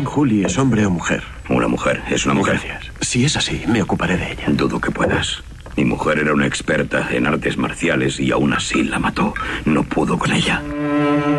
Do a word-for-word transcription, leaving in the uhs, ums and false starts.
Julie es hombre o mujer? Una mujer, es una mujer. Gracias. Si es así, me ocuparé de ella. Dudo que puedas. Mi mujer era una experta en artes marciales y aún así la mató. No pudo con ella.